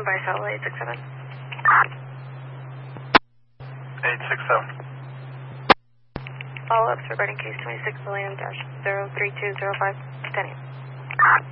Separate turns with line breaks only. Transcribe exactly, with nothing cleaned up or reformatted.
by satellite eight six seven.
eight six seven.
Follow-ups regarding case twenty-six William dash zero three two zero five, standing.